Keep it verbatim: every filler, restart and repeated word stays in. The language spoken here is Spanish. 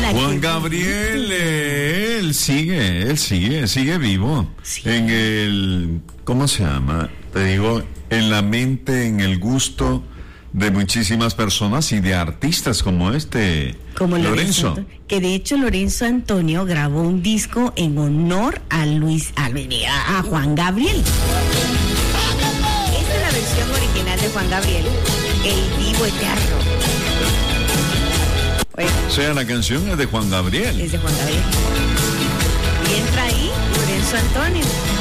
Hola. Juan Gabriel, eh, él sigue, él sigue, sigue vivo. Sí. En el, ¿cómo se llama? Te digo, en la mente, en el gusto de muchísimas personas y de artistas como este Como Lorenzo. Lorenzo. Que de hecho Lorenzo Antonio grabó un disco en honor a Luis, a, a Juan Gabriel. Esta es la versión original de Juan Gabriel, El Vivo Eterno. Oye, O sea, la canción es de Juan Gabriel. es de Juan Gabriel. Y entra ahí Lorenzo Antonio.